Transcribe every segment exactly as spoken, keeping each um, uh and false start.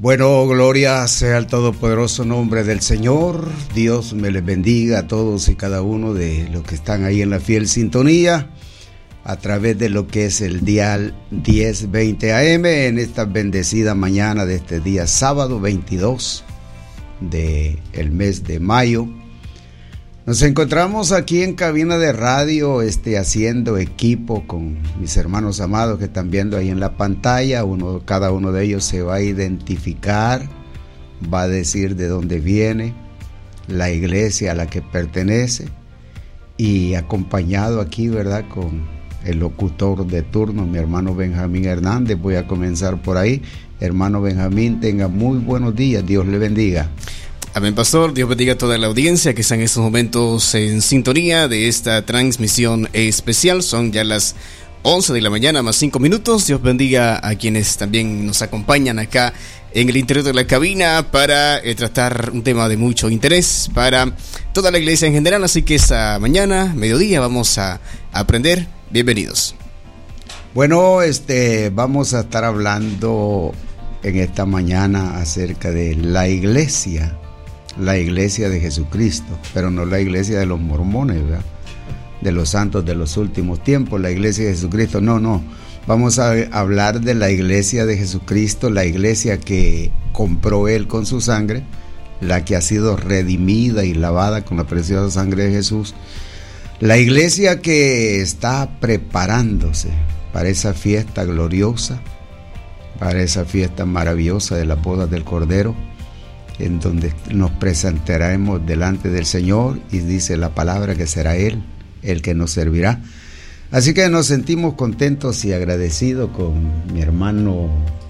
Bueno, gloria sea al todopoderoso nombre del Señor. Dios me les bendiga a todos y cada uno de los que están ahí en la fiel sintonía a través de lo que es el dial diez veinte A M en esta bendecida mañana de este día sábado veintidós del mes de mayo. Nos encontramos aquí en cabina de radio, este, haciendo equipo con mis hermanos amados que están viendo ahí en la pantalla. Uno, cada uno de ellos se va a identificar, va a decir de dónde viene, la iglesia a la que pertenece, y acompañado aquí, ¿verdad?, con el locutor de turno, mi hermano Benjamín Hernández. Voy a comenzar por ahí. Hermano Benjamín, tenga muy buenos días, Dios le bendiga. Amén, pastor. Dios bendiga a toda la audiencia que está en estos momentos en sintonía de esta transmisión especial. Son ya las once de la mañana más cinco minutos. Dios bendiga a quienes también nos acompañan acá en el interior de la cabina para eh, tratar un tema de mucho interés para toda la iglesia en general. Así que esta mañana, mediodía, vamos a aprender. Bienvenidos. Bueno, este, vamos a estar hablando en esta mañana acerca de la iglesia. La iglesia de Jesucristo, pero no la iglesia de los mormones, ¿verdad?, de los santos de los últimos tiempos. La iglesia de Jesucristo, no, no. Vamos a hablar de la iglesia de Jesucristo, la iglesia que compró Él con su sangre, la que ha sido redimida y lavada con la preciosa sangre de Jesús. La iglesia que está preparándose para esa fiesta gloriosa, para esa fiesta maravillosa de las bodas del Cordero, en donde nos presentaremos delante del Señor, y dice la palabra que será Él el que nos servirá. Así que nos sentimos contentos y agradecidos con mi hermano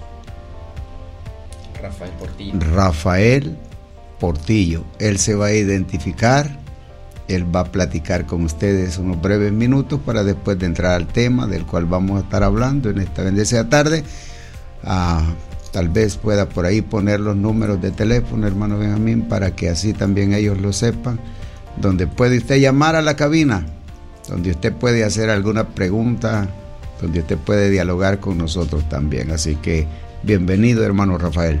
Rafael Portillo. Rafael Portillo. Él se va a identificar, él va a platicar con ustedes unos breves minutos para después de entrar al tema del cual vamos a estar hablando en esta bendecida tarde. Ah, Tal vez pueda por ahí poner los números de teléfono, hermano Benjamín, para que así también ellos lo sepan, donde puede usted llamar a la cabina, donde usted puede hacer alguna pregunta, donde usted puede dialogar con nosotros también. Así que bienvenido, hermano Rafael.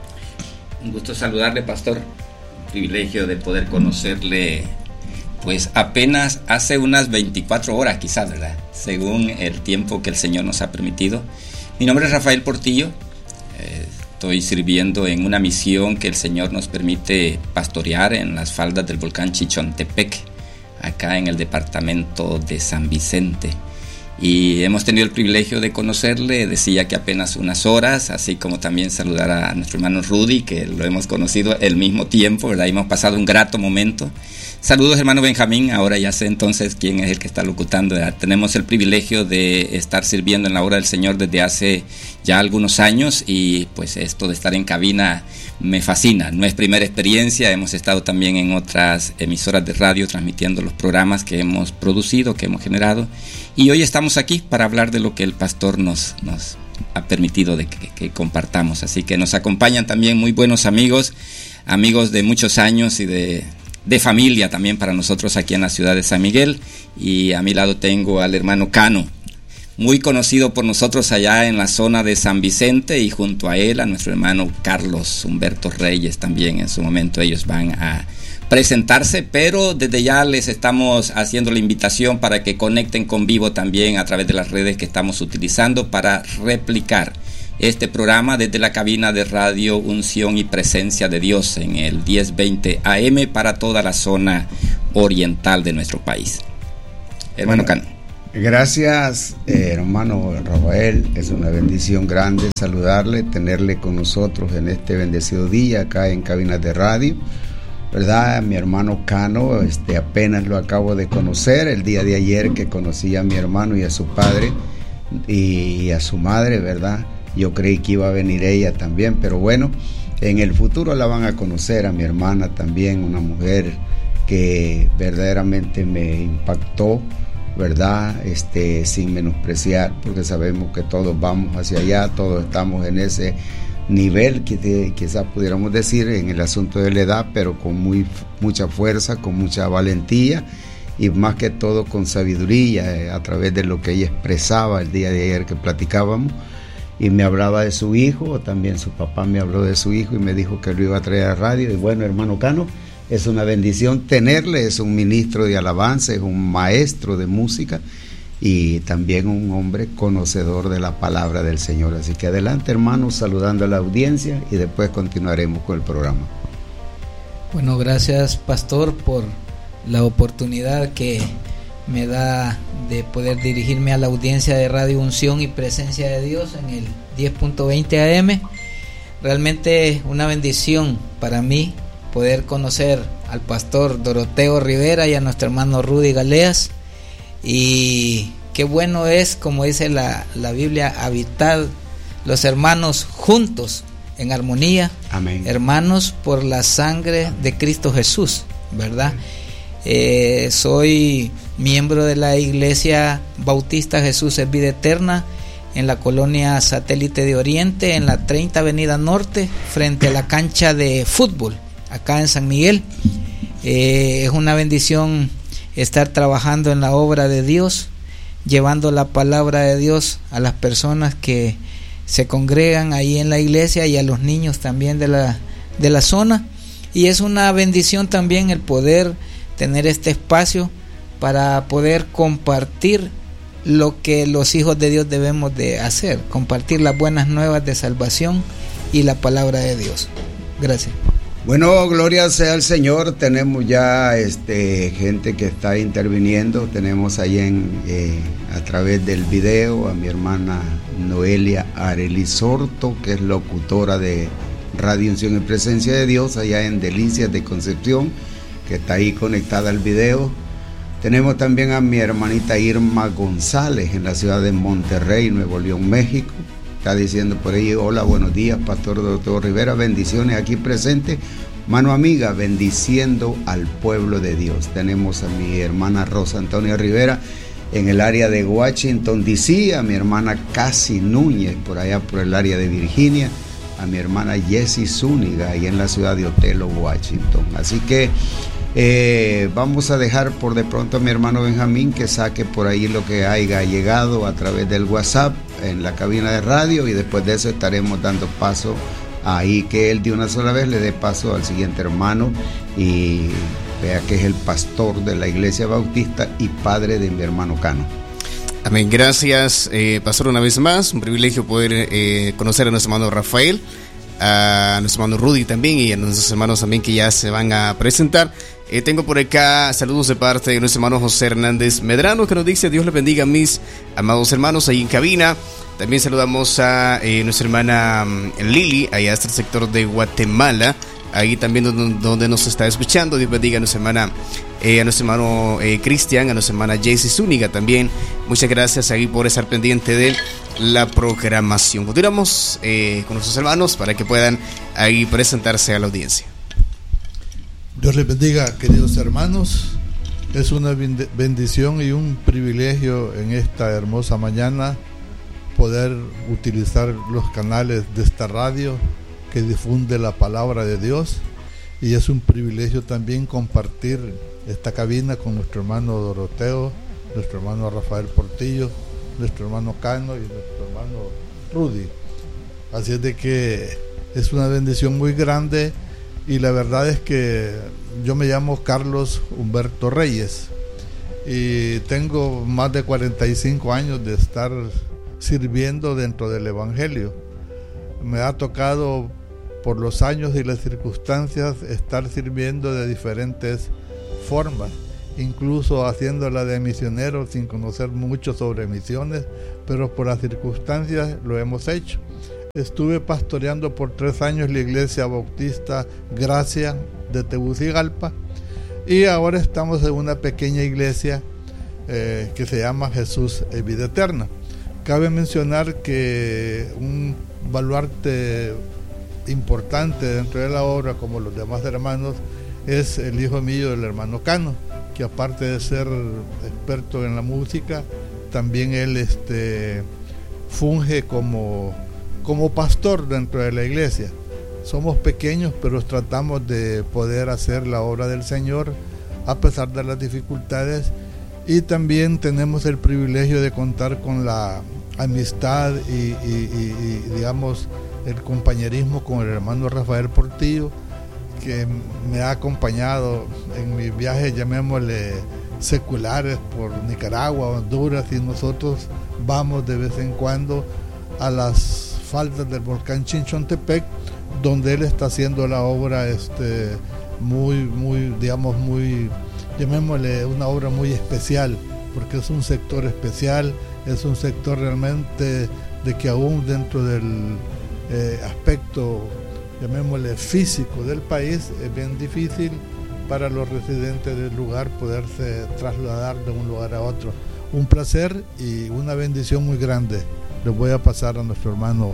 Un gusto saludarle, pastor. Un privilegio de poder conocerle, pues apenas hace unas veinticuatro horas quizás, ¿verdad?, según el tiempo que el Señor nos ha permitido. Mi nombre es Rafael Portillo. Estoy sirviendo en una misión que el Señor nos permite pastorear en las faldas del volcán Chichontepec, acá en el departamento de San Vicente. Y hemos tenido el privilegio de conocerle, decía que apenas unas horas, así como también saludar a nuestro hermano Rudy, que lo hemos conocido al mismo tiempo, ¿verdad? Y hemos pasado un grato momento. Saludos, hermano Benjamín. Ahora ya sé entonces quién es el que está locutando, ¿verdad? Tenemos el privilegio de estar sirviendo en la obra del Señor desde hace ya algunos años, y pues esto de estar en cabina me fascina. No es primera experiencia, hemos estado también en otras emisoras de radio transmitiendo los programas que hemos producido, que hemos generado, y hoy estamos aquí para hablar de lo que el pastor nos, nos ha permitido de que, que compartamos. Así que nos acompañan también muy buenos amigos, amigos de muchos años y de... de familia también para nosotros aquí en la ciudad de San Miguel. Y a mi lado tengo al hermano Cano, muy conocido por nosotros allá en la zona de San Vicente, y junto a él a nuestro hermano Carlos Humberto Reyes también. En su momento ellos van a presentarse, pero desde ya les estamos haciendo la invitación para que conecten con vivo también a través de las redes que estamos utilizando para replicar este programa desde la cabina de radio Unción y Presencia de Dios en el diez veinte A M para toda la zona oriental de nuestro país. Hermano Bueno, Cano. Gracias, eh, hermano Rafael. Es una bendición grande saludarle, tenerle con nosotros en este bendecido día acá en cabinas de radio, ¿verdad? Mi hermano Cano, este, apenas lo acabo de conocer el día de ayer, que conocí a mi hermano y a su padre y a su madre, ¿verdad? Yo creí que iba a venir ella también, pero bueno, en el futuro la van a conocer, a mi hermana también, una mujer que verdaderamente me impactó, ¿verdad? Este, sin menospreciar, porque sabemos que todos vamos hacia allá, todos estamos en ese nivel que quizás pudiéramos decir en el asunto de la edad, pero con muy, mucha fuerza, con mucha valentía, y más que todo con sabiduría, eh, a través de lo que ella expresaba el día de ayer que platicábamos. y me hablaba de su hijo, también su papá me habló de su hijo y me dijo que lo iba a traer a radio. Y bueno, hermano Cano, es una bendición tenerle, es un ministro de alabanza, es un maestro de música y también un hombre conocedor de la palabra del Señor. Así que adelante, hermanos, saludando a la audiencia y después continuaremos con el programa. Bueno, gracias, pastor, por la oportunidad que me da de poder dirigirme a la audiencia de Radio Unción y Presencia de Dios en el diez punto veinte A M. Realmente una bendición para mí poder conocer al pastor Doroteo Rivera y a nuestro hermano Rudy Galeas, y qué bueno es, como dice la, la Biblia, habitar los hermanos juntos en armonía. Amén. Hermanos por la sangre de Cristo Jesús, ¿verdad? Eh, soy miembro de la Iglesia Bautista Jesús es Vida Eterna en la colonia Satélite de Oriente, en la treinta Avenida Norte, frente a la cancha de fútbol, acá en San Miguel. Eh, es una bendición estar trabajando en la obra de Dios, llevando la palabra de Dios a las personas que se congregan ahí en la iglesia y a los niños también de la, de la zona. Y es una bendición también el poder tener este espacio para poder compartir lo que los hijos de Dios debemos de hacer, compartir las buenas nuevas de salvación y la palabra de Dios. Gracias. Bueno, gloria sea al Señor. Tenemos ya este gente que está interviniendo. Tenemos ahí en eh, a través del video a mi hermana Noelia Arelizorto, que es locutora de Radio Unción y Presencia de Dios allá en Delicias de Concepción, que está ahí conectada al video. Tenemos también a mi hermanita Irma González en la ciudad de Monterrey, Nuevo León, México. Está diciendo por ahí: hola, buenos días, pastor Doroteo Rivera, bendiciones aquí presente, mano amiga, bendiciendo al pueblo de Dios. Tenemos a mi hermana Rosa Antonia Rivera en el área de Washington, D C, a mi hermana Casi Núñez por allá por el área de Virginia, a mi hermana Jessie Zúñiga ahí en la ciudad de Otelo, Washington. Así que eh, vamos a dejar por de pronto a mi hermano Benjamín que saque por ahí lo que haya llegado a través del WhatsApp en la cabina de radio, y después de eso estaremos dando paso ahí, que él de una sola vez le dé paso al siguiente hermano y vea que es el pastor de la Iglesia Bautista y padre de mi hermano Cano. Amén, gracias, eh, pastor, una vez más, un privilegio poder eh, conocer a nuestro hermano Rafael, a nuestro hermano Rudy también y a nuestros hermanos también que ya se van a presentar. Eh, tengo por acá saludos de parte de nuestro hermano José Hernández Medrano, que nos dice: Dios le bendiga a mis amados hermanos ahí en cabina. También saludamos a eh, nuestra hermana um, Lili, allá hasta el sector de Guatemala, ahí también donde, donde nos está escuchando. Dios bendiga a nuestra hermana, eh, a nuestro hermano eh, Cristian, a nuestra hermana Jessie Zúñiga también. Muchas gracias ahí por estar pendiente de la programación. Continuamos eh, con nuestros hermanos para que puedan ahí presentarse a la audiencia. Dios les bendiga, queridos hermanos. Es una bendición y un privilegio en esta hermosa mañana poder utilizar los canales de esta radio que difunde la palabra de Dios, y es un privilegio también compartir esta cabina con nuestro hermano Doroteo, nuestro hermano Rafael Portillo, nuestro hermano Cano y nuestro hermano Rudy. Así es de que es una bendición muy grande, y la verdad es que yo me llamo Carlos Humberto Reyes y tengo más de cuarenta y cinco años de estar sirviendo dentro del Evangelio. Me ha tocado por los años y las circunstancias estar sirviendo de diferentes formas, incluso haciéndola de misionero sin conocer mucho sobre misiones, pero por las circunstancias lo hemos hecho. Estuve pastoreando por tres años la Iglesia Bautista Gracia de Tegucigalpa, y ahora estamos en una pequeña iglesia eh, que se llama Jesús es Vida Eterna. Cabe mencionar que un baluarte importante dentro de la obra, como los demás hermanos, es el hijo mío, el hermano Cano, que aparte de ser experto en la música, también él este, funge como, como pastor dentro de la iglesia. Somos pequeños, pero tratamos de poder hacer la obra del Señor a pesar de las dificultades, y también tenemos el privilegio de contar con la amistad y, y, y, y digamos el compañerismo con el hermano Rafael Portillo, que me ha acompañado en mis viajes, llamémosle seculares, por Nicaragua, Honduras, y nosotros vamos de vez en cuando a las faldas del volcán Chinchontepec, donde él está haciendo la obra este, muy, muy, digamos, muy, llamémosle una obra muy especial, porque es un sector especial, es un sector realmente de que aún dentro del eh, aspecto, llamémosle físico del país, es bien difícil para los residentes del lugar poderse trasladar de un lugar a otro. Un placer y una bendición muy grande. Les voy a pasar a nuestro hermano.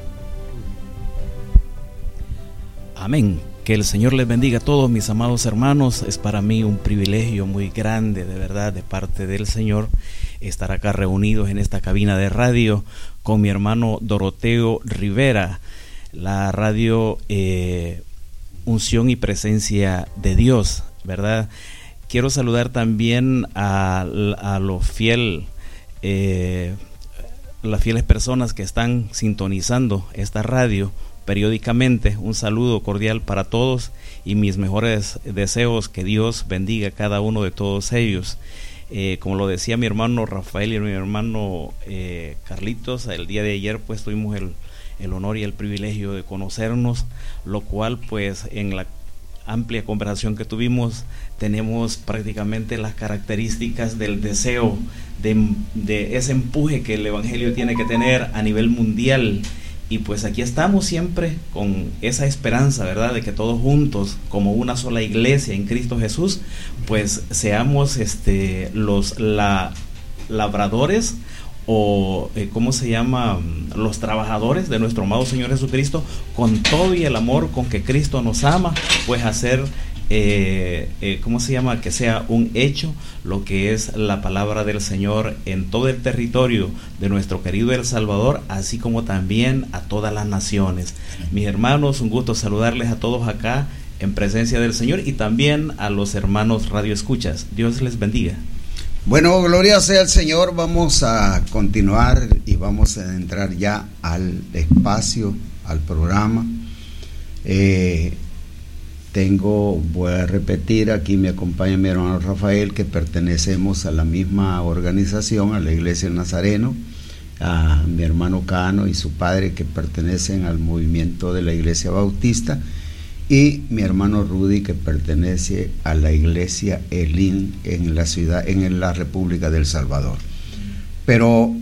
Amén. Que el Señor les bendiga a todos mis amados hermanos. Es para mí un privilegio muy grande, de verdad, de parte del Señor, estar acá reunidos en esta cabina de radio con mi hermano Doroteo Rivera, la radio eh, Unción y Presencia de Dios, ¿verdad? Quiero saludar también a, a los fiel, eh, las fieles personas que están sintonizando esta radio periódicamente. Un saludo cordial para todos y mis mejores deseos, que Dios bendiga a cada uno de todos ellos. Eh, como lo decía mi hermano Rafael y mi hermano eh, Carlitos, el día de ayer pues tuvimos el, el honor y el privilegio de conocernos, lo cual pues en la amplia conversación que tuvimos tenemos prácticamente las características del deseo de, de ese empuje que el evangelio tiene que tener a nivel mundial. Y pues aquí estamos siempre con esa esperanza, ¿verdad?, de que todos juntos, como una sola iglesia en Cristo Jesús, pues seamos este los la, labradores o eh, ¿cómo se llama? Los trabajadores de nuestro amado Señor Jesucristo, con todo y el amor con que Cristo nos ama, pues hacer Eh, eh, ¿cómo se llama? Que sea un hecho lo que es la palabra del Señor en todo el territorio de nuestro querido El Salvador, así como también a todas las naciones. Mis hermanos, un gusto saludarles a todos acá en presencia del Señor y también a los hermanos Radio Escuchas. Dios les bendiga. Bueno, gloria sea al Señor. Vamos a continuar y vamos a entrar ya al espacio, al programa. Eh, Tengo, voy a repetir, aquí me acompaña mi hermano Rafael, que pertenecemos a la misma organización, a la Iglesia del Nazareno, a mi hermano Cano y su padre, que pertenecen al movimiento de la Iglesia Bautista, y mi hermano Rudy, que pertenece a la Iglesia Elim en la ciudad, en la República del Salvador. Pero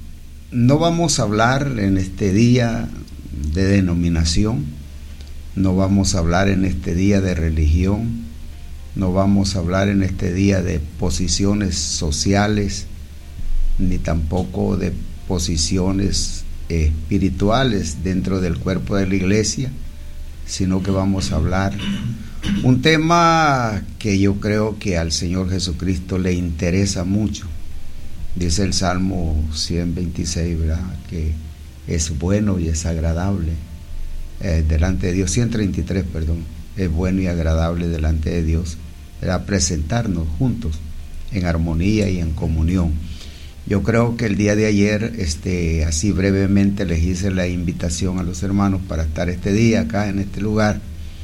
no vamos a hablar en este día de denominación. No vamos a hablar en este día de religión, no vamos a hablar en este día de posiciones sociales, ni tampoco de posiciones espirituales dentro del cuerpo de la iglesia, sino que vamos a hablar un tema que yo creo que al Señor Jesucristo le interesa mucho. Dice el Salmo ciento veintiséis, ¿verdad?, que es bueno y es agradable Eh, delante de Dios. ciento treinta y tres, perdón, es bueno y agradable delante de Dios, era presentarnos juntos en armonía y en comunión. Yo creo que el día de ayer, este, así brevemente les hice la invitación a los hermanos para estar este día acá en este lugar,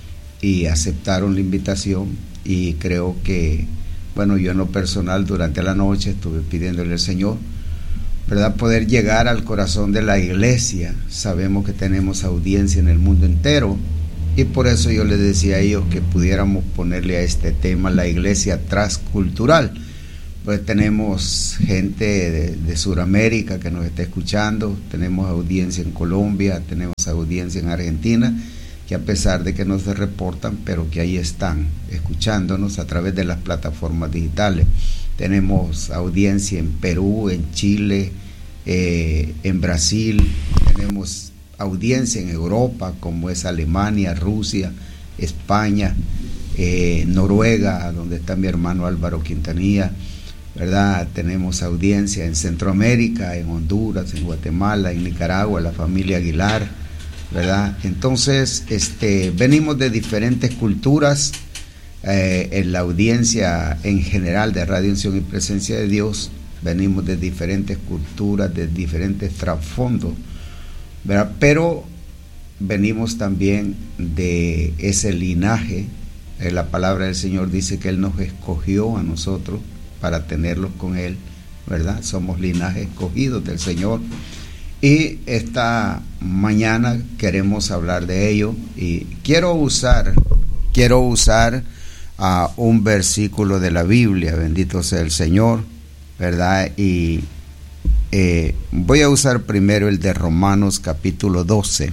y aceptaron la invitación, y creo que, bueno, yo en lo personal durante la noche estuve pidiéndole al Señor, ¿verdad?, poder llegar al corazón de la iglesia. Sabemos que tenemos audiencia en el mundo entero, y por eso yo les decía a ellos que pudiéramos ponerle a este tema la iglesia transcultural. Pues tenemos gente de, de Sudamérica que nos está escuchando, tenemos audiencia en Colombia, tenemos audiencia en Argentina, que a pesar de que no se reportan, pero que ahí están escuchándonos a través de las plataformas digitales. Tenemos audiencia en Perú, en Chile, eh, en Brasil, tenemos audiencia en Europa, como es Alemania, Rusia, España, eh, Noruega, donde está mi hermano Álvaro Quintanilla, ¿verdad? Tenemos audiencia en Centroamérica, en Honduras, en Guatemala, en Nicaragua, la familia Aguilar, ¿verdad? Entonces, este, venimos de diferentes culturas. Eh, en la audiencia en general de Radio Unción y Presencia de Dios, venimos de diferentes culturas, de diferentes trasfondos, ¿verdad? Pero venimos también de ese linaje. Eh, la palabra del Señor dice que Él nos escogió a nosotros para tenerlos con Él, ¿verdad? Somos linaje escogidos del Señor. Y esta mañana queremos hablar de ello y quiero usar, quiero usar uh, un versículo de la Biblia, bendito sea el Señor, ¿verdad? Y eh, voy a usar primero el de Romanos capítulo doce,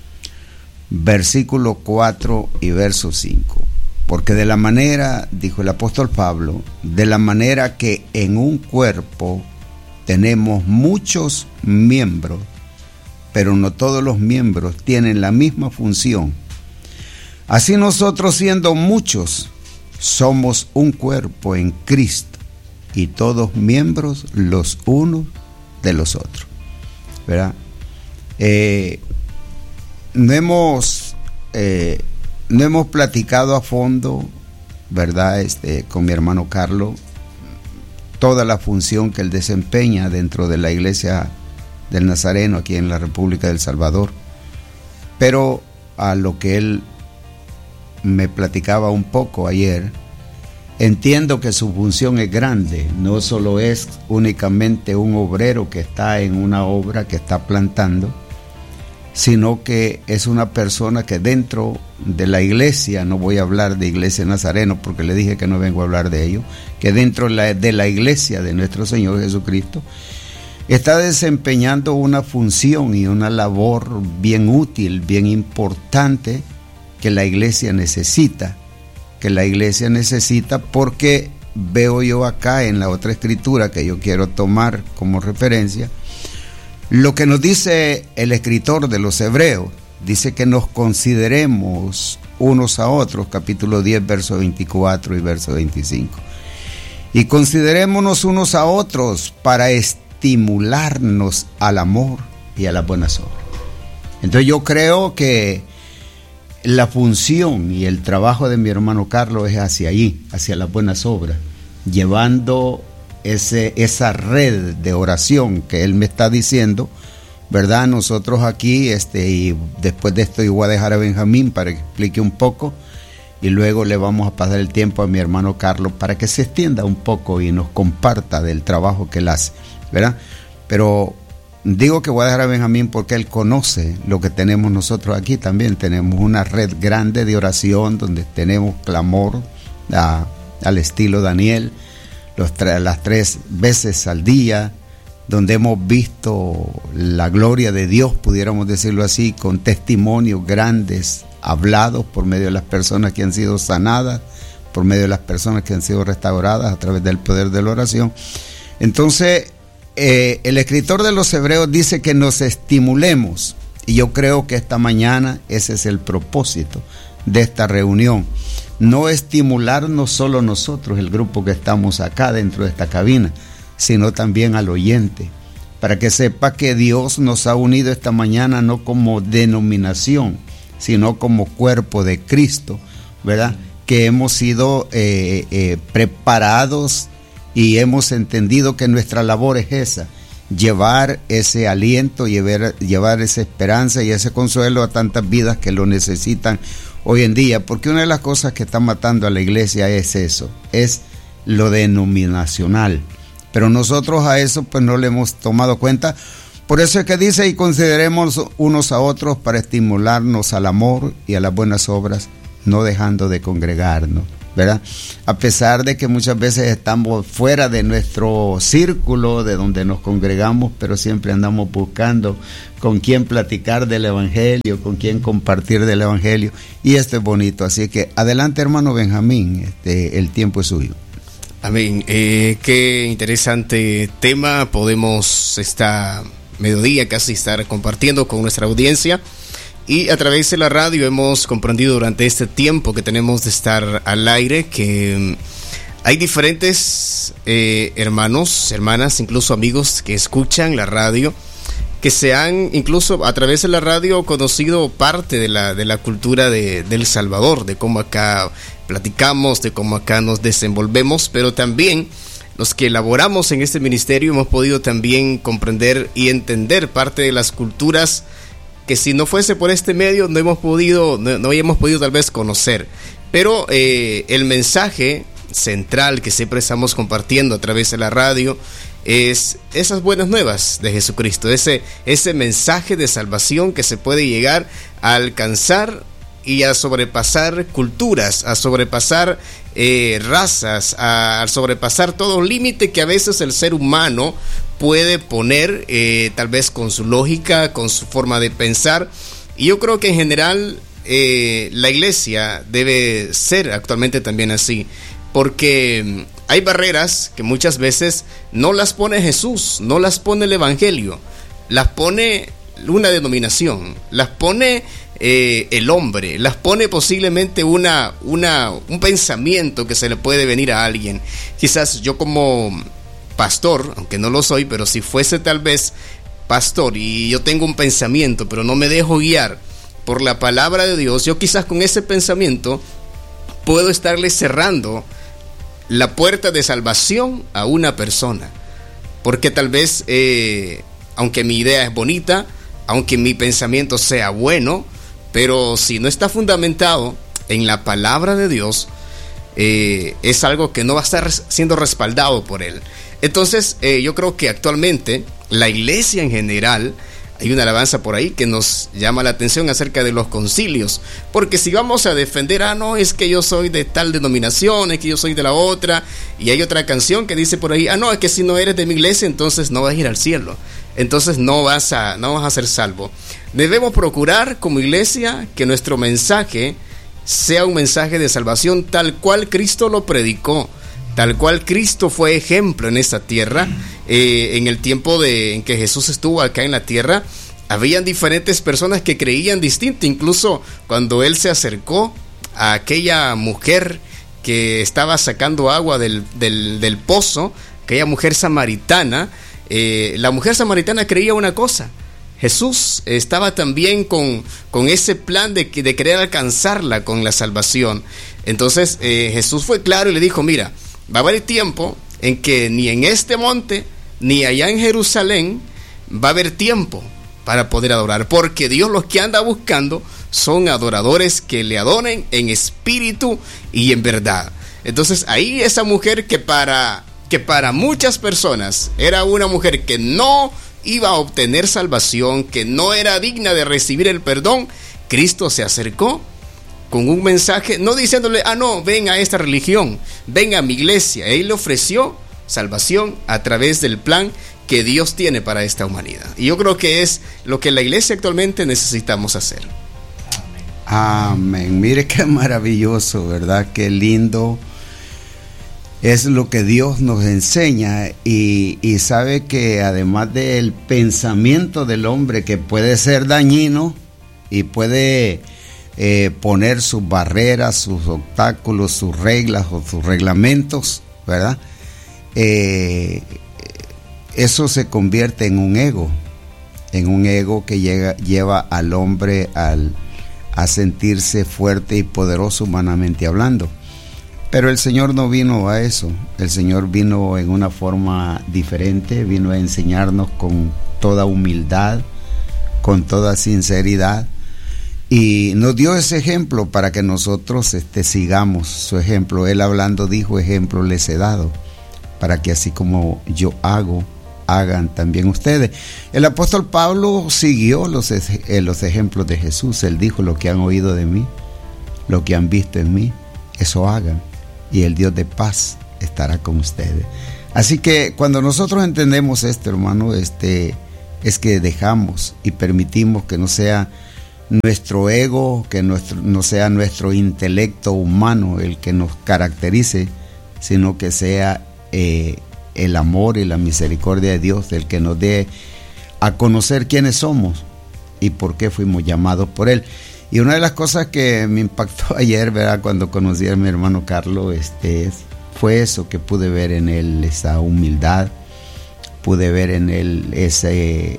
versículo cuatro y verso cinco. Porque de la manera, dijo el apóstol Pablo, de la manera que en un cuerpo tenemos muchos miembros, pero no todos los miembros tienen la misma función. Así nosotros, siendo muchos, somos un cuerpo en Cristo, y todos miembros los unos de los otros, ¿verdad? Eh, no hemos eh, no hemos platicado a fondo, ¿verdad? Este, con mi hermano Carlos, toda la función que él desempeña dentro de la iglesia del Nazareno aquí en la República del Salvador, pero a lo que él me platicaba un poco ayer, entiendo que su función es grande. No solo es únicamente un obrero que está en una obra, que está plantando, sino que es una persona que dentro de la iglesia, no voy a hablar de Iglesia Nazareno porque le dije que no vengo a hablar de ello, que dentro de la, de la iglesia de nuestro Señor Jesucristo está desempeñando una función y una labor bien útil, bien importante, que la iglesia necesita, que la iglesia necesita porque veo yo acá en la otra escritura que yo quiero tomar como referencia, lo que nos dice el escritor de los Hebreos. Dice que nos consideremos unos a otros, capítulo diez, verso veinticuatro y verso veinticinco. Y considerémonos unos a otros para estimularnos al amor y a las buenas obras. Entonces yo creo que la función y el trabajo de mi hermano Carlos es hacia allí, hacia las buenas obras, llevando ese, esa red de oración que él me está diciendo, ¿verdad? Nosotros aquí, este, y después de esto yo voy a dejar a Benjamín para que explique un poco, y luego le vamos a pasar el tiempo a mi hermano Carlos para que se extienda un poco y nos comparta del trabajo que él hace, ¿verdad? Pero digo que voy a dejar a Benjamín porque él conoce lo que tenemos nosotros aquí también. Tenemos una red grande de oración donde tenemos clamor a, al estilo Daniel, los, las tres veces al día, donde hemos visto la gloria de Dios, pudiéramos decirlo así, con testimonios grandes hablados por medio de las personas que han sido sanadas, por medio de las personas que han sido restauradas a través del poder de la oración. Entonces, eh, el escritor de los Hebreos dice que nos estimulemos, y yo creo que esta mañana ese es el propósito de esta reunión. No estimularnos solo nosotros, el grupo que estamos acá dentro de esta cabina, sino también al oyente, para que sepa que Dios nos ha unido esta mañana no como denominación, sino como cuerpo de Cristo, ¿verdad? Que hemos sido eh, eh, preparados y hemos entendido que nuestra labor es esa, llevar ese aliento, llevar, llevar esa esperanza y ese consuelo a tantas vidas que lo necesitan hoy en día, porque una de las cosas que está matando a la iglesia es eso, es lo denominacional. Pero nosotros a eso pues no le hemos tomado cuenta. Por eso es que dice, y consideremos unos a otros para estimularnos al amor y a las buenas obras, no dejando de congregarnos, ¿verdad? A pesar de que muchas veces estamos fuera de nuestro círculo, de donde nos congregamos, pero siempre andamos buscando con quién platicar del Evangelio, con quién compartir del Evangelio, y esto es bonito. Así que adelante, hermano Benjamín, este, el tiempo es suyo. Amén. Eh, qué interesante tema podemos esta mediodía casi estar compartiendo con nuestra audiencia, y a través de la radio hemos comprendido durante este tiempo que tenemos de estar al aire que hay diferentes eh, hermanos, hermanas, incluso amigos que escuchan la radio, que se han incluso a través de la radio conocido parte de la, de la cultura de, de El Salvador, de cómo acá platicamos, de cómo acá nos desenvolvemos, pero también los que laboramos en este ministerio hemos podido también comprender y entender parte de las culturas que si no fuese por este medio no hemos podido, no, no habíamos podido tal vez conocer. Pero eh, el mensaje central que siempre estamos compartiendo a través de la radio es esas buenas nuevas de Jesucristo, ese, ese mensaje de salvación que se puede llegar a alcanzar y a sobrepasar culturas, a sobrepasar eh, razas, a, a sobrepasar todo límite que a veces el ser humano puede poner, eh, tal vez con su lógica, con su forma de pensar. Y yo creo que en general eh, la iglesia debe ser actualmente también así, porque hay barreras que muchas veces no las pone Jesús, no las pone el Evangelio, las pone una denominación, las pone eh, el hombre, las pone posiblemente una, una, un pensamiento que se le puede venir a alguien. Quizás yo como pastor, aunque no lo soy, pero si fuese tal vez pastor y yo tengo un pensamiento, pero no me dejo guiar por la palabra de Dios, yo quizás con ese pensamiento puedo estarle cerrando la puerta de salvación a una persona, porque tal vez eh, aunque mi idea es bonita, aunque mi pensamiento sea bueno, pero si no está fundamentado en la palabra de Dios, eh, es algo que no va a estar siendo respaldado por él. Entonces eh, yo creo que actualmente la iglesia en general, hay una alabanza por ahí que nos llama la atención acerca de los concilios, porque si vamos a defender, ah no, es que yo soy de tal denominación, es que yo soy de la otra, y hay otra canción que dice por ahí, ah no, es que si no eres de mi iglesia entonces no vas a ir al cielo, entonces no vas a, no vas a ser salvo. Debemos procurar como iglesia que nuestro mensaje sea un mensaje de salvación tal cual Cristo lo predicó, tal cual Cristo fue ejemplo en esta tierra. Eh, en el tiempo de, en que Jesús estuvo acá en la tierra, habían diferentes personas que creían distinto. Incluso cuando Él se acercó a aquella mujer que estaba sacando agua del, del, del pozo, aquella mujer samaritana, eh, la mujer samaritana creía una cosa. Jesús estaba también con, con ese plan de, de querer alcanzarla con la salvación. Entonces eh, Jesús fue claro y le dijo, mira, va a haber tiempo en que ni en este monte ni allá en Jerusalén va a haber tiempo para poder adorar, porque Dios los que anda buscando son adoradores que le adoren en espíritu y en verdad. Entonces ahí esa mujer que para, que para muchas personas era una mujer que no iba a obtener salvación, que no era digna de recibir el perdón, Cristo se acercó con un mensaje, no diciéndole, ah no, ven a esta religión, ven a mi iglesia. Él le ofreció salvación a través del plan que Dios tiene para esta humanidad. Y yo creo que es lo que la iglesia actualmente necesitamos hacer. Amén. Amén. Mire qué maravilloso, ¿verdad? Qué lindo es lo que Dios nos enseña, y, y sabe que además del pensamiento del hombre, que puede ser dañino y puede Eh, poner sus barreras, sus obstáculos, sus reglas o sus reglamentos, ¿verdad? Eh, eso se convierte en un ego, en un ego que llega, lleva al hombre al, a sentirse fuerte y poderoso humanamente hablando. Pero el Señor no vino a eso. El Señor vino en una forma diferente, vino a enseñarnos con toda humildad, con toda sinceridad, y nos dio ese ejemplo para que nosotros este, sigamos su ejemplo. Él hablando dijo, ejemplo les he dado, para que así como yo hago, hagan también ustedes. El apóstol Pablo siguió los, eh, los ejemplos de Jesús. Él dijo, lo que han oído de mí, lo que han visto en mí, eso hagan, y el Dios de paz estará con ustedes. Así que cuando nosotros entendemos esto, hermano, este, es que dejamos y permitimos que no sea nuestro ego, que nuestro, no sea nuestro intelecto humano el que nos caracterice, sino que sea eh, el amor y la misericordia de Dios el que nos dé a conocer quiénes somos y por qué fuimos llamados por Él. Y una de las cosas que me impactó ayer, ¿verdad?, cuando conocí a mi hermano Carlos, este, fue eso, que pude ver en él esa humildad, pude ver en él ese,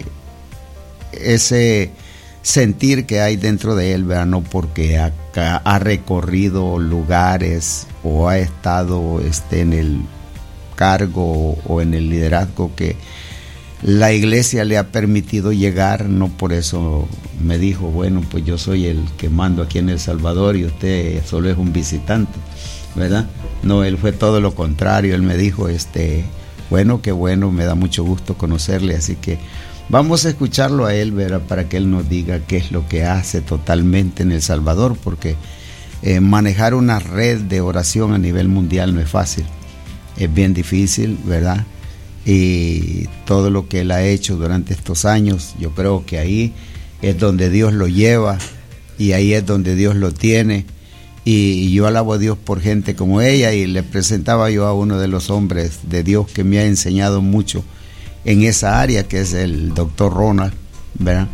ese sentir que hay dentro de él, ¿verdad? No porque ha, ha recorrido lugares o ha estado este, en el cargo o en el liderazgo que la iglesia le ha permitido llegar. No por eso me dijo, bueno, pues yo soy el que mando aquí en El Salvador y usted solo es un visitante, ¿verdad? No, él fue todo lo contrario. Él me dijo, este, bueno, qué bueno, me da mucho gusto conocerle, así que vamos a escucharlo a él, ¿verdad? Para que él nos diga qué es lo que hace totalmente en El Salvador, porque eh, manejar una red de oración a nivel mundial no es fácil, es bien difícil, ¿verdad? Y todo lo que él ha hecho durante estos años, yo creo que ahí es donde Dios lo lleva y ahí es donde Dios lo tiene. Y yo alabo a Dios por gente como ella, y le presentaba yo a uno de los hombres de Dios que me ha enseñado mucho en esa área, que es el doctor Ronald, ¿verdad?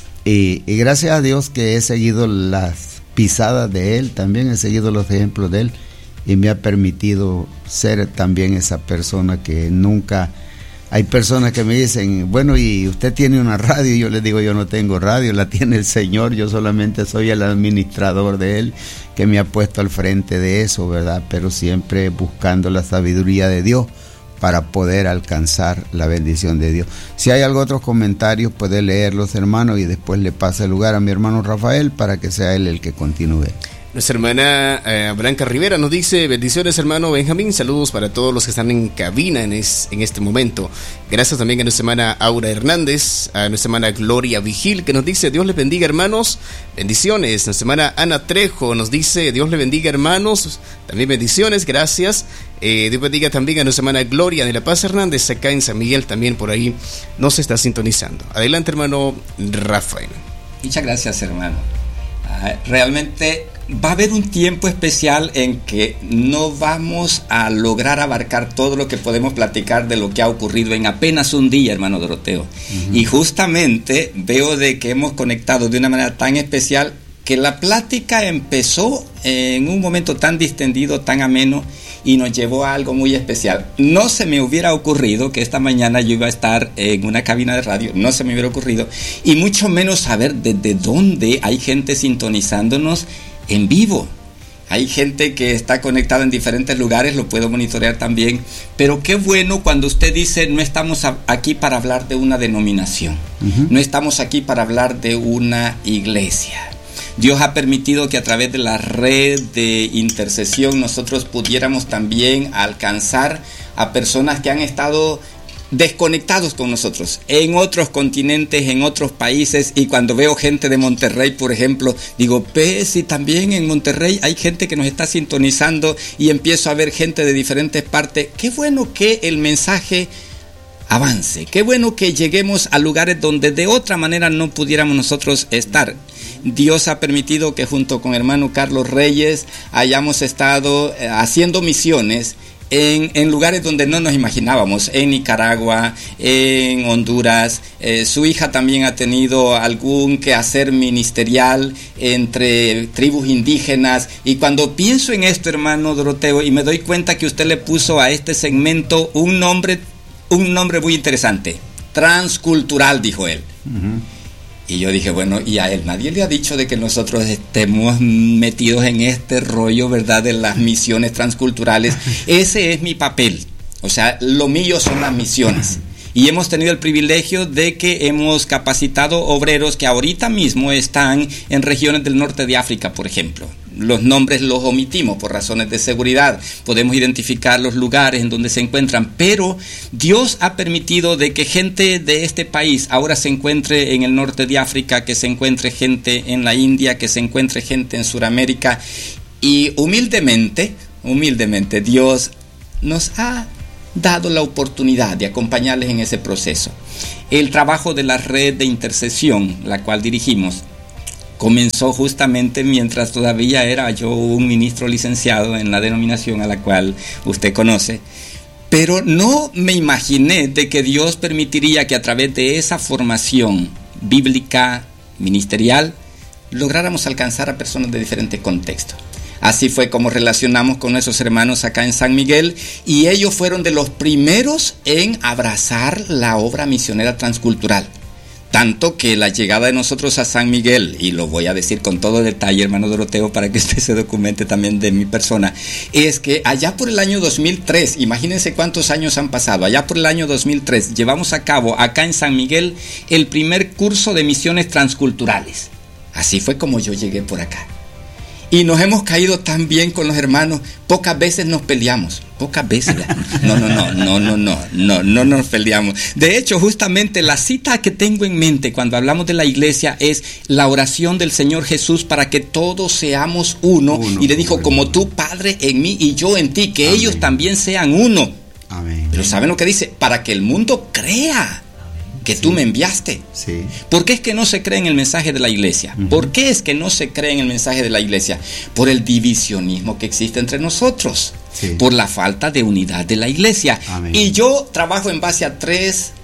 Y, y gracias a Dios que he seguido las pisadas de él, también he seguido los ejemplos de él, y me ha permitido ser también esa persona que nunca... Hay personas que me dicen, bueno, ¿y usted tiene una radio? Y yo les digo, yo no tengo radio, la tiene el Señor, yo solamente soy el administrador de él, que me ha puesto al frente de eso, ¿verdad? Pero siempre buscando la sabiduría de Dios para poder alcanzar la bendición de Dios. Si hay algo otros comentarios, puede leerlos, hermano, y después le pasa el lugar a mi hermano Rafael para que sea él el que continúe. Nuestra hermana eh, Blanca Rivera nos dice, bendiciones hermano Benjamín, saludos para todos los que están en cabina en, es, en este momento. Gracias también a nuestra hermana Aura Hernández, a nuestra hermana Gloria Vigil, que nos dice, Dios les bendiga hermanos, bendiciones. Nuestra hermana Ana Trejo nos dice, Dios les bendiga hermanos, también bendiciones, gracias. Eh, Dios bendiga también a nuestra hermana Gloria de la Paz Hernández, acá en San Miguel, también por ahí nos está sintonizando. Adelante hermano Rafael. Muchas gracias hermano. Uh, realmente va a haber un tiempo especial en que no vamos a lograr abarcar todo lo que podemos platicar de lo que ha ocurrido en apenas un día, hermano Doroteo. Uh-huh. Y justamente veo de que hemos conectado de una manera tan especial que la plática empezó en un momento tan distendido, tan ameno, y nos llevó a algo muy especial. No se me hubiera ocurrido que esta mañana yo iba a estar en una cabina de radio, no se me hubiera ocurrido, y mucho menos saber desde dónde hay gente sintonizándonos en vivo. Hay gente que está conectada en diferentes lugares, lo puedo monitorear también, pero qué bueno cuando usted dice, no estamos a, aquí para hablar de una denominación, uh-huh. no estamos aquí para hablar de una iglesia. Dios ha permitido que a través de la red de intercesión nosotros pudiéramos también alcanzar a personas que han estado desconectados con nosotros, en otros continentes, en otros países, y cuando veo gente de Monterrey, por ejemplo, digo, ve si también en Monterrey hay gente que nos está sintonizando, y empiezo a ver gente de diferentes partes. Qué bueno que el mensaje avance, qué bueno que lleguemos a lugares donde de otra manera no pudiéramos nosotros estar. Dios ha permitido que junto con hermano Carlos Reyes hayamos estado eh, haciendo misiones en, en lugares donde no nos imaginábamos, en Nicaragua, en Honduras. Eh, su hija también ha tenido algún quehacer ministerial entre tribus indígenas, y cuando pienso en esto, hermano Doroteo, y me doy cuenta que usted le puso a este segmento un nombre, un nombre muy interesante, transcultural, dijo él. Uh-huh. Y yo dije, bueno, y a él nadie le ha dicho de que nosotros estemos metidos en este rollo, ¿verdad?, de las misiones transculturales. Ese es mi papel, o sea, lo mío son las misiones. Y hemos tenido el privilegio de que hemos capacitado obreros que ahorita mismo están en regiones del norte de África, por ejemplo. Los nombres los omitimos por razones de seguridad. Podemos identificar los lugares en donde se encuentran, pero Dios ha permitido de que gente de este país ahora se encuentre en el norte de África, que se encuentre gente en la India, que se encuentre gente en Sudamérica, y humildemente, humildemente Dios nos ha dado la oportunidad de acompañarles en ese proceso. El trabajo de la red de intercesión, la cual dirigimos, comenzó justamente mientras todavía era yo un ministro licenciado en la denominación a la cual usted conoce, pero no me imaginé de que Dios permitiría que a través de esa formación bíblica, ministerial, lográramos alcanzar a personas de diferentes contextos. Así fue como relacionamos con nuestros hermanos acá en San Miguel, y ellos fueron de los primeros en abrazar la obra misionera transcultural. Tanto que la llegada de nosotros a San Miguel, y lo voy a decir con todo detalle, hermano Doroteo, para que usted se documente también de mi persona, es que allá por el año dos mil tres, imagínense cuántos años han pasado, allá por el año dos mil tres, llevamos a cabo acá en San Miguel el primer curso de misiones transculturales. Así fue como yo llegué por acá. Y nos hemos caído tan bien con los hermanos, pocas veces nos peleamos, pocas veces. No, no, no, no, no, no, no, no nos peleamos. De hecho, justamente la cita que tengo en mente cuando hablamos de la iglesia es la oración del Señor Jesús para que todos seamos uno. uno y le dijo, como tú, Padre, en mí y yo en ti, que Amén. Ellos también sean uno. Amén. Pero ¿saben lo que dice? Para que el mundo crea que sí. tú me enviaste. Sí. ¿Por qué es que no se cree en el mensaje de la iglesia? Uh-huh. ¿Por qué es que no se cree en el mensaje de la iglesia? Por el divisionismo que existe entre nosotros, sí. por la falta de unidad de la iglesia. Amén. Y yo trabajo en base a tres,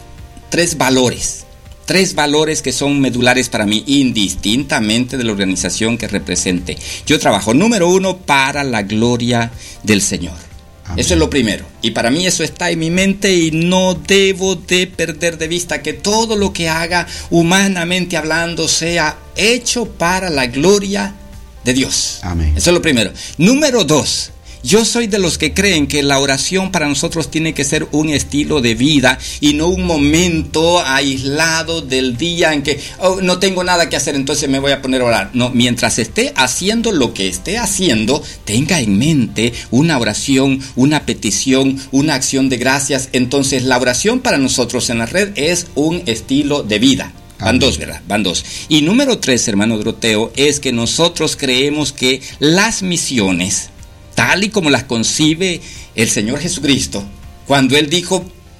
tres valores, tres valores que son medulares para mí, indistintamente de la organización que represente. Yo trabajo, número uno, para la gloria del Señor. Amén. Eso es lo primero, y para mí eso está en mi mente y no debo de perder de vista que todo lo que haga humanamente hablando sea hecho para la gloria de Dios. Amén. Eso es lo primero. Número dos, yo soy de los que creen que la oración para nosotros tiene que ser un estilo de vida y no un momento aislado del día en que oh, no tengo nada que hacer, entonces me voy a poner a orar. No, mientras esté haciendo lo que esté haciendo, tenga en mente una oración, una petición, una acción de gracias. Entonces la oración para nosotros en la red es un estilo de vida. Van dos, ¿verdad? Van dos. Y número tres, hermano Doroteo, es que nosotros creemos que las misiones, tal y como las concibe el Señor Jesucristo, cuando Él dijo,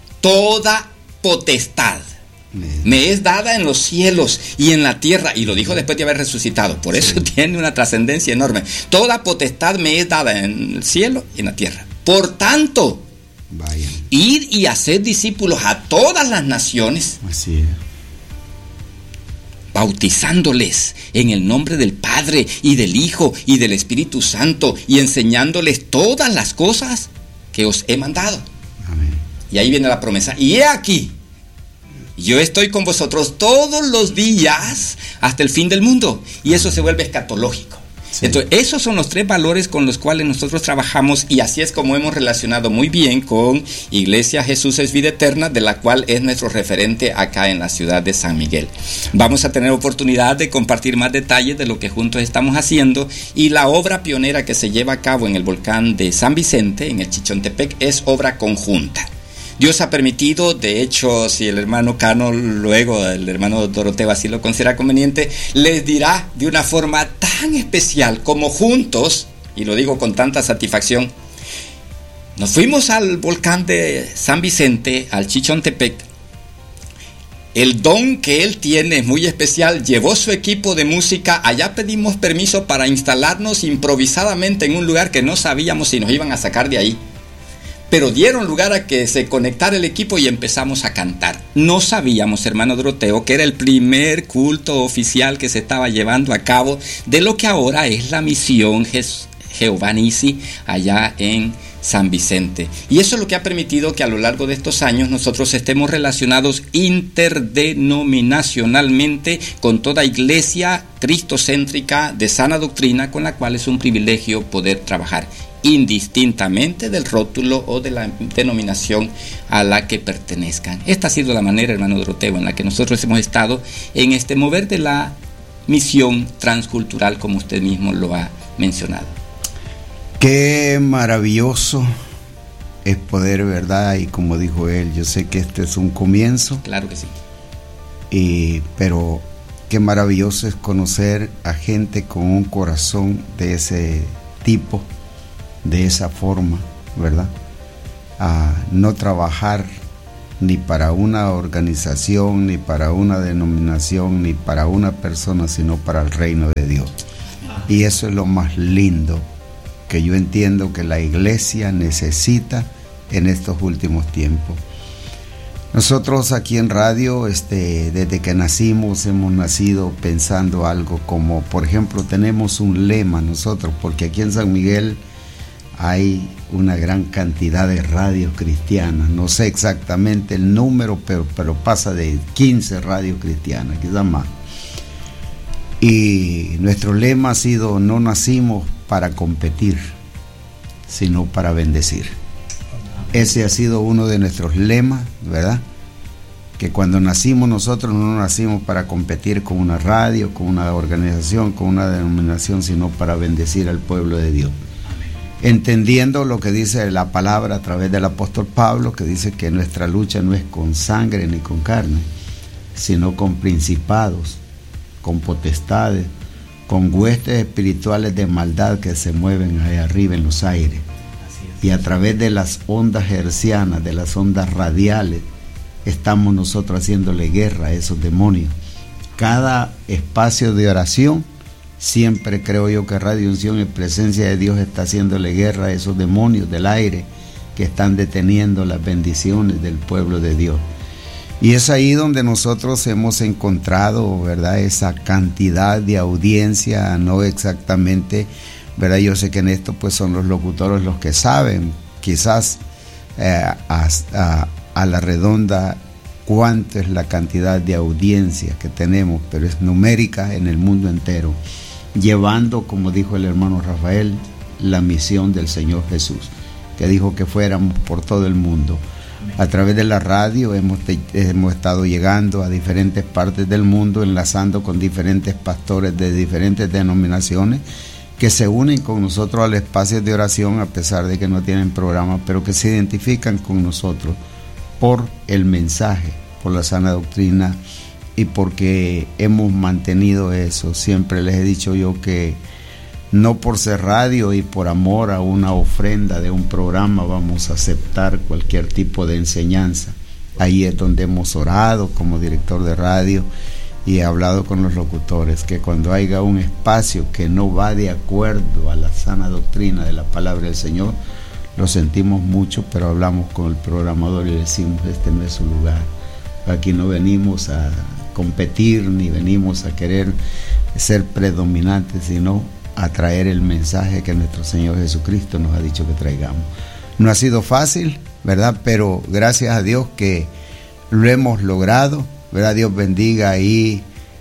toda potestad me es dada en los cielos y en la tierra, y lo dijo después de haber resucitado, por eso sí. tiene una trascendencia enorme. Toda potestad me es dada en el cielo y en la tierra. Por tanto, Vayan. ir y hacer discípulos a todas las naciones. Así es. Bautizándoles en el nombre del Padre y del Hijo y del Espíritu Santo y enseñándoles todas las cosas que os he mandado. Amén. Y ahí viene la promesa. Y he aquí, yo estoy con vosotros todos los días hasta el fin del mundo. Y eso se vuelve escatológico. Sí. Entonces, esos son los tres valores con los cuales nosotros trabajamos, y así es como hemos relacionado muy bien con Iglesia Jesús es Vida Eterna, de la cual es nuestro referente acá en la ciudad de San Miguel. Vamos a tener oportunidad de compartir más detalles de lo que juntos estamos haciendo, y la obra pionera que se lleva a cabo en el volcán de San Vicente, en el Chichontepec, es obra conjunta. Dios ha permitido, de hecho, si el hermano Cano, luego el hermano Doroteo así lo considera conveniente, les dirá de una forma tan especial como juntos, y lo digo con tanta satisfacción, nos fuimos al volcán de San Vicente, al Chichontepec. El don que él tiene es muy especial, llevó su equipo de música, allá pedimos permiso para instalarnos improvisadamente en un lugar que no sabíamos si nos iban a sacar de ahí. Pero dieron lugar a que se conectara el equipo y empezamos a cantar. No sabíamos, hermano Doroteo, que era el primer culto oficial que se estaba llevando a cabo de lo que ahora es la misión Je- Jehová Nisi allá en San Vicente. Y eso es lo que ha permitido que a lo largo de estos años nosotros estemos relacionados interdenominacionalmente con toda iglesia cristocéntrica de sana doctrina, con la cual es un privilegio poder trabajar, indistintamente del rótulo o de la denominación a la que pertenezcan. Esta ha sido la manera, hermano Doroteo, en la que nosotros hemos estado en este mover de la misión transcultural, como usted mismo lo ha mencionado. Qué maravilloso es poder, ¿verdad? Y como dijo él, yo sé que este es un comienzo. Claro que sí. Y, pero qué maravilloso es conocer a gente con un corazón de ese tipo, de esa forma, ¿verdad? A no trabajar ni para una organización, ni para una denominación, ni para una persona, sino para el reino de Dios. Y eso es lo más lindo que yo entiendo que la iglesia necesita en estos últimos tiempos. Nosotros aquí en radio, este, desde que nacimos, hemos nacido pensando algo como, por ejemplo, tenemos un lema nosotros, porque aquí en San Miguel hay una gran cantidad de radios cristianas. No sé exactamente el número, pero, pero pasa de quince radios cristianas, quizás más. Y nuestro lema ha sido: no nacimos para competir, sino para bendecir. Ese ha sido uno de nuestros lemas, ¿verdad? Que cuando nacimos nosotros no nacimos para competir con una radio, con una organización, con una denominación, sino para bendecir al pueblo de Dios. Entendiendo lo que dice la palabra a través del apóstol Pablo, que dice que nuestra lucha no es con sangre ni con carne, sino con principados, con potestades, con huestes espirituales de maldad que se mueven ahí arriba en los aires. Y a través de las ondas hercianas, de las ondas radiales, estamos nosotros haciéndole guerra a esos demonios. Cada espacio de oración, siempre creo yo que Radio Unción en presencia de Dios está haciéndole guerra a esos demonios del aire que están deteniendo las bendiciones del pueblo de Dios. Y es ahí donde nosotros hemos encontrado, ¿verdad?, esa cantidad de audiencia, no exactamente, ¿verdad? Yo sé que en esto pues son los locutores los que saben, quizás eh, a, a, a la redonda, cuánto es la cantidad de audiencia que tenemos, pero es numérica en el mundo entero, llevando, como dijo el hermano Rafael, la misión del Señor Jesús, que dijo que fuéramos por todo el mundo. A través de la radio hemos, hemos estado llegando a diferentes partes del mundo, enlazando con diferentes pastores de diferentes denominaciones que se unen con nosotros al espacio de oración, a pesar de que no tienen programa, pero que se identifican con nosotros por el mensaje, por la sana doctrina, y porque hemos mantenido eso. Siempre les he dicho yo que no por ser radio y por amor a una ofrenda de un programa vamos a aceptar cualquier tipo de enseñanza. Ahí es donde hemos orado como director de radio y he hablado con los locutores, que cuando haya un espacio que no va de acuerdo a la sana doctrina de la palabra del Señor, lo sentimos mucho, pero hablamos con el programador y le decimos: este no es su lugar. Aquí no venimos a competir ni venimos a querer ser predominantes, sino a traer el mensaje que nuestro Señor Jesucristo nos ha dicho que traigamos. No ha sido fácil, ¿verdad? Pero gracias a Dios que lo hemos logrado, ¿verdad? Dios bendiga ahí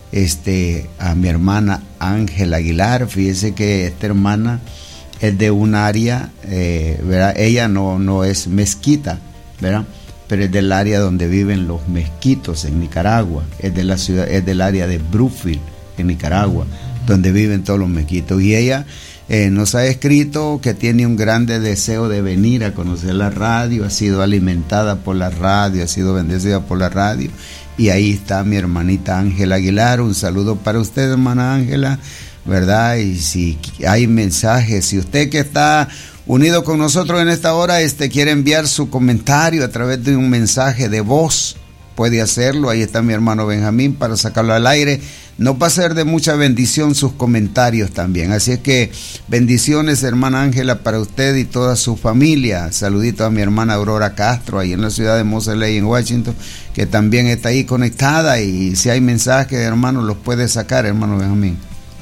este, a mi hermana Ángela Aguilar. Fíjese que esta hermana es de un área, eh, ¿verdad? Ella no, no es mezquita, ¿verdad?, pero es del área donde viven los mezquitos en Nicaragua, es de la ciudad, es del área de Brookfield en Nicaragua, donde viven todos los mezquitos. Y ella eh, nos ha escrito que tiene un grande deseo de venir a conocer la radio, ha sido alimentada por la radio, ha sido bendecida por la radio. Y ahí está mi hermanita Ángela Aguilar. Un saludo para usted, hermana Ángela, ¿verdad? Y si hay mensajes, si usted que está unido con nosotros en esta hora este quiere enviar su comentario a través de un mensaje de voz, puede hacerlo. Ahí está mi hermano Benjamín para sacarlo al aire. Nos va a ser de mucha bendición sus comentarios también. Así es que bendiciones, hermana Ángela, para usted y toda su familia. Saludito a mi hermana Aurora Castro, ahí en la ciudad de Moseley, en Washington, que también está ahí conectada. Y si hay mensajes, hermano, los puede sacar, hermano Benjamín.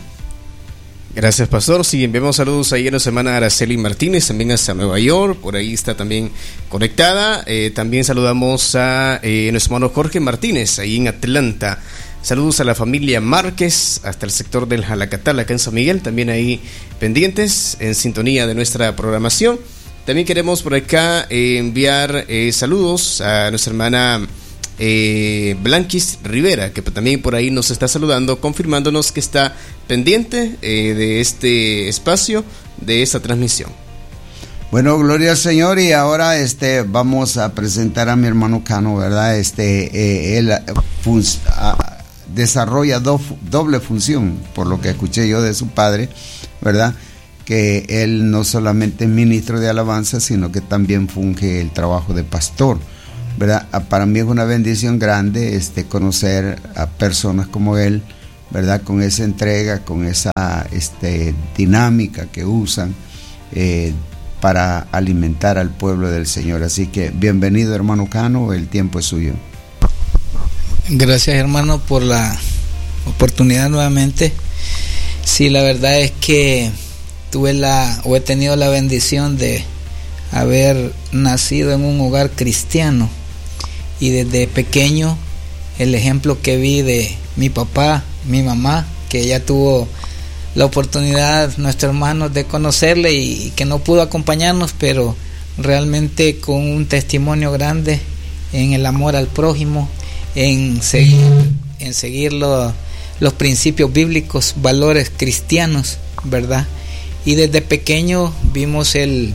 Gracias, pastor. Sí, enviamos saludos ahí a nuestra hermana Araceli Martínez, también hasta Nueva York, por ahí está también conectada. Eh, también saludamos a eh, nuestro hermano Jorge Martínez, ahí en Atlanta. Saludos a la familia Márquez, hasta el sector del Jalacatal, acá en San Miguel, también ahí pendientes, en sintonía de nuestra programación. También queremos por acá eh, enviar eh, saludos a nuestra hermana Eh, Blanquis Rivera, que también por ahí nos está saludando, confirmándonos que está pendiente eh, de este espacio, de esta transmisión. Bueno, gloria al Señor. Y ahora este vamos a presentar a mi hermano Cano, ¿verdad? Este eh, él fun- a, desarrolla do, doble función, por lo que escuché yo de su padre, ¿verdad? Que él no solamente es ministro de alabanza, sino que también funge el trabajo de pastor, ¿verdad? Para mí es una bendición grande este conocer a personas como él, ¿verdad? Con esa entrega, con esa este, dinámica que usan eh, para alimentar al pueblo del Señor. Así que bienvenido, hermano Cano, el tiempo es suyo. Gracias, hermano, por la oportunidad nuevamente. Sí, la verdad es que tuve la, o he tenido la bendición de haber nacido en un hogar cristiano, y desde pequeño el ejemplo que vi de mi papá, mi mamá, que ya tuvo la oportunidad, nuestro hermano, de conocerle y, y que no pudo acompañarnos, pero realmente con un testimonio grande en el amor al prójimo, en seguir, en seguir lo, los principios bíblicos, valores cristianos, ¿verdad? Y desde pequeño vimos el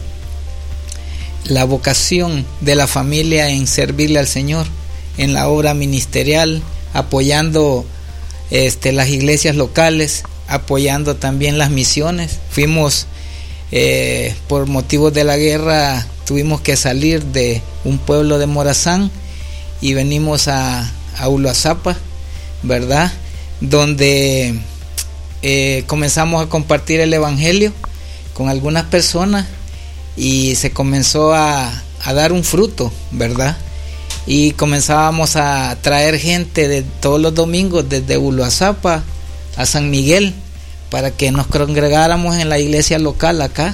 la vocación de la familia en servirle al Señor, en la obra ministerial, apoyando este, las iglesias locales, apoyando también las misiones. Fuimos, eh, por motivos de la guerra, tuvimos que salir de un pueblo de Morazán y venimos a, a Uloazapa, ¿verdad? Donde eh, comenzamos a compartir el evangelio con algunas personas y se comenzó a, a dar un fruto, ¿verdad? Y comenzábamos a traer gente de todos los domingos desde Uloazapa a San Miguel para que nos congregáramos en la iglesia local acá.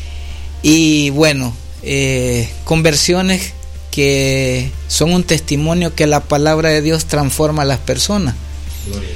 Y bueno, eh, conversiones que son un testimonio que la palabra de Dios transforma a las personas. Gloria.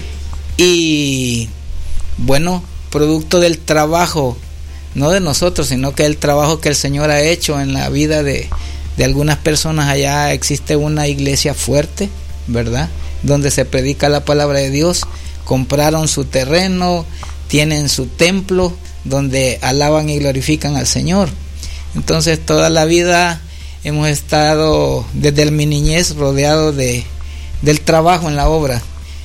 Y bueno, producto del trabajo, no de nosotros, sino que el trabajo que el Señor ha hecho en la vida de, de algunas personas, allá existe una iglesia fuerte, ¿verdad? Donde se predica la palabra de Dios. Compraron su terreno, tienen su templo donde alaban y glorifican al Señor. Entonces toda la vida hemos estado desde mi niñez rodeado de, del trabajo en la obra.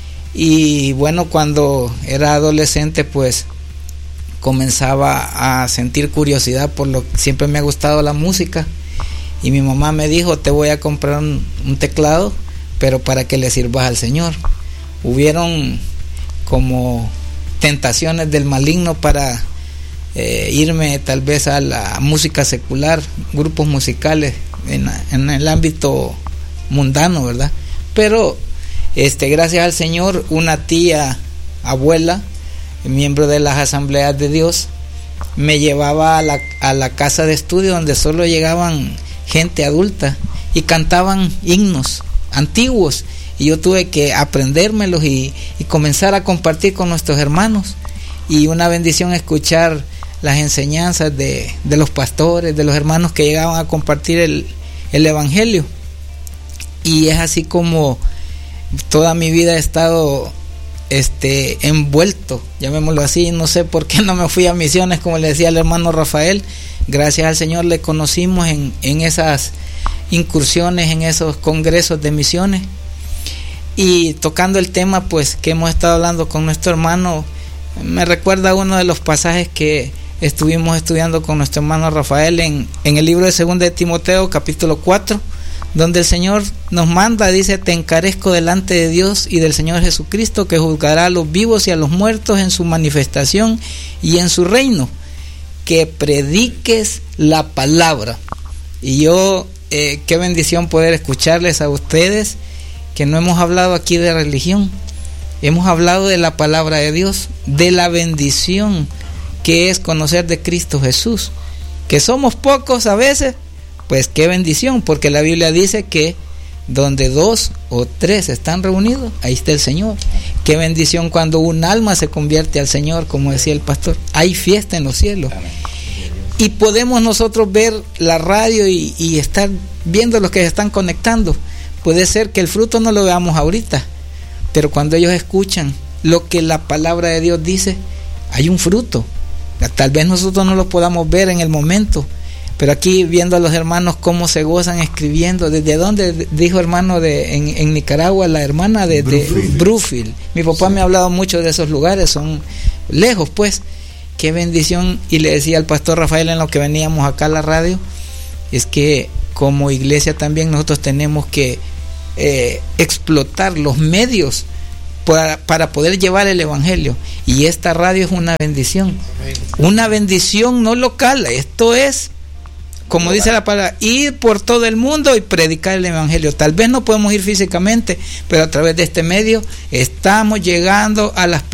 Y bueno, cuando era adolescente pues comenzaba a sentir curiosidad por lo que siempre me ha gustado la música, y mi mamá me dijo: te voy a comprar un, un teclado, pero para que le sirvas al Señor. Hubieron como tentaciones del maligno para eh, irme tal vez a la música secular, grupos musicales en, en el ámbito mundano, ¿verdad? Pero este, gracias al Señor, una tía abuela, miembro de las Asambleas de Dios, me llevaba a la, a la casa de estudio donde solo llegaban gente adulta y cantaban himnos antiguos, y yo tuve que aprendérmelos y, y comenzar a compartir con nuestros hermanos. Y una bendición escuchar las enseñanzas de, de los pastores, de los hermanos que llegaban a compartir el, el evangelio. Y es así como toda mi vida he estado este envuelto, llamémoslo así. No sé por qué no me fui a misiones, como le decía el hermano Rafael. Gracias al Señor le conocimos en, en esas incursiones, en esos congresos de misiones. Y tocando el tema pues que hemos estado hablando con nuestro hermano, me recuerda uno de los pasajes que estuvimos estudiando con nuestro hermano Rafael en, en el libro de Segunda de Timoteo, capítulo cuatro, donde el Señor nos manda, dice: te encarezco delante de Dios y del Señor Jesucristo, que juzgará a los vivos y a los muertos en su manifestación y en su reino, que prediques la palabra. Y yo, eh, qué bendición poder escucharles a ustedes, que no hemos hablado aquí de religión, hemos hablado de la palabra de Dios, de la bendición que es conocer de Cristo Jesús, que somos pocos a veces. Pues qué bendición, porque la Biblia dice que donde dos o tres están reunidos, ahí está el Señor. Qué bendición cuando un alma se convierte al Señor, como decía el pastor. Hay fiesta en los cielos. Y podemos nosotros ver la radio y, y estar viendo los que se están conectando. Puede ser que el fruto no lo veamos ahorita, pero cuando ellos escuchan lo que la palabra de Dios dice, hay un fruto. Tal vez nosotros no lo podamos ver en el momento, pero aquí viendo a los hermanos cómo se gozan escribiendo. ¿Desde dónde dijo hermano de en, en Nicaragua la hermana de, de Brufil? Mi papá sí me ha hablado mucho de esos lugares, son lejos pues. Qué bendición. Y le decía al pastor Rafael en lo que veníamos acá a la radio, es que como iglesia también nosotros tenemos que eh, explotar los medios para, para poder llevar el evangelio, y esta radio es una bendición, una bendición no local. Esto es, como dice la palabra, ir por todo el mundo y predicar el evangelio. Tal vez no podemos ir físicamente, pero a través de este medio estamos llegando a las